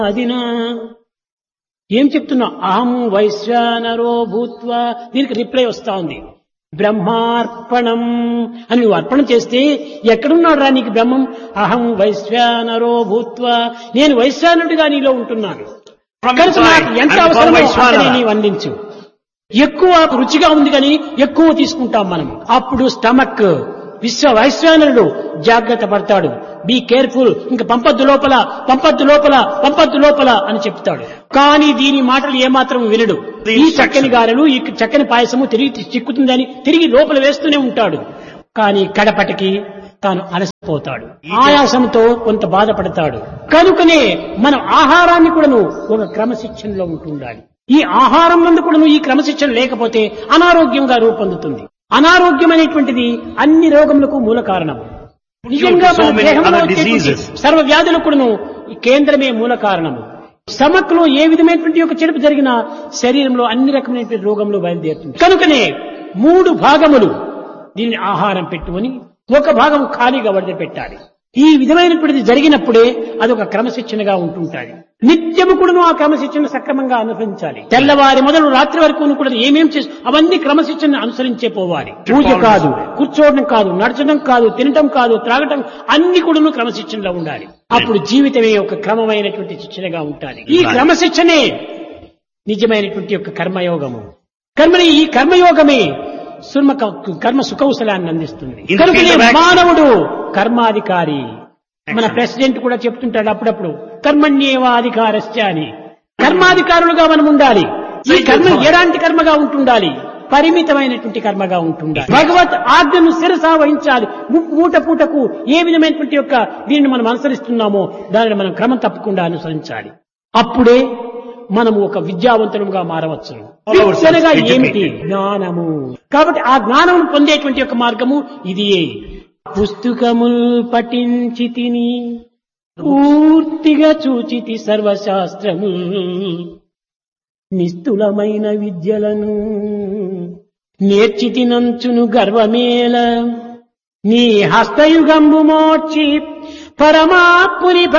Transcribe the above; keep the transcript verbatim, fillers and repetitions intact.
అదినా ఏం చెప్తున్నా? అహం వైశ్వానరో భూత్వా. దీనికి రిప్లై వస్తా ఉంది, బ్రహ్మార్పణం అని నువ్వు అర్పణం చేస్తే ఎక్కడున్నాడు రా నీకు బ్రహ్మం? అహం వైశ్వానరో భూత్వా, నేను వైశ్వానుడిగా నీలో ఉంటున్నాను కనుక నాకు ఎంత అవసరమో అంతనే నీవు అందించు. ఎక్కువ రుచిగా ఉంది కానీ ఎక్కువ తీసుకుంటాం మనం. అప్పుడు స్టమక్ విశ్వ వైశ్వానరుడు జాగ్రత్త పడతాడు, బీ కేర్ఫుల్, ఇంకా పంపద్దు లోపల, పంపద్దు లోపల, పంపద్దు లోపల అని చెప్తాడు. కానీ దీని మాటలు ఏమాత్రం వినడు. ఈ చక్కని గారెలు, ఈ చక్కని పాయసము తిరిగి చిక్కుతుందని తిరిగి లోపల వేస్తూనే ఉంటాడు. కానీ కడపటికి తాను అలసిపోతాడు, ఆయాసంతో కొంత బాధపడతాడు. కనుకనే మనం ఆహారాన్ని కూడాను ఒక క్రమశిక్షణలో ఉంటుండాలి. ఈ ఆహారం నందు కూడాను ఈ క్రమశిక్షణ లేకపోతే అనారోగ్యంగా రూపొందుతుంది. అనారోగ్యం అనేటువంటిది అన్ని రోగములకు మూల కారణం. నిజంగా మన దేహంలో వచ్చేటువంటి సర్వ వ్యాధులకు కూడాను ఈ కేంద్రమే మూల కారణము. స్టమక్ లో ఏ విధమైనటువంటి ఒక చెడుపు జరిగినా శరీరంలో అన్ని రకమైనటువంటి రోగములు బయలుదేరుతుంది. కనుకనే మూడు భాగములు దీన్ని ఆహారం పెట్టుకొని ఒక భాగం ఖాళీగా వదిలిపెట్టాలి. ఈ విధమైనటువంటిది జరిగినప్పుడే అదొక క్రమశిక్షణగా ఉంటుంటాది. నిత్యము కూడా ఆ క్రమశిక్షణ సక్రమంగా అనుసరించాలి. తెల్లవారి మొదలు రాత్రి వరకు కూడా ఏమేం చేసి అవన్నీ క్రమశిక్షణ అనుసరించే పోవాలి. పూజ కాదు, కూర్చోవడం కాదు, నడచడం కాదు, తినటం కాదు, త్రాగటం అన్ని కూడా క్రమశిక్షణలో ఉండాలి. అప్పుడు జీవితమే ఒక క్రమమైనటువంటి శిక్షణగా ఉండాలి. ఈ క్రమశిక్షణే నిజమైనటువంటి యొక్క కర్మయోగము. కర్మని ఈ కర్మయోగమే సుర్మ కర్మ సుకౌశలాన్ని అందిస్తుంది. కనుకనే మానవుడు కర్మాధికారి. మన ప్రెసిడెంట్ కూడా చెప్తుంటాడు అప్పుడప్పుడు, కర్మణ్యేవాధికారస్య అని. కర్మాధికారులుగా మనం ఉండాలి. ఈ కర్మ ఎలాంటి కర్మగా ఉంటుండాలి? పరిమితమైనటువంటి కర్మగా ఉంటుండాలి. భగవత్ ఆజ్ఞను శిరసా వహించాలి. మూట పూటకు ఏ విధమైనటువంటి యొక్క దీనిని మనం అనుసరిస్తున్నామో దానిని మనం క్రమం తప్పకుండా అనుసరించాలి. అప్పుడే మనము ఒక విద్యావంతులుగా మారవచ్చు. విద్యనగా ఏమిటి? జ్ఞానము. కాబట్టి ఆ జ్ఞానమును పొందేటువంటి యొక్క మార్గము ఇదియే. పుస్తకముల్ పఠించితిని, పూర్తిగా చూచితి సర్వశాస్త్రము, నిస్తులమైన విద్యలను నేర్చితినంచును గర్వమేల, నీ హస్తయుగంబు మోర్చి పరమాత్ముని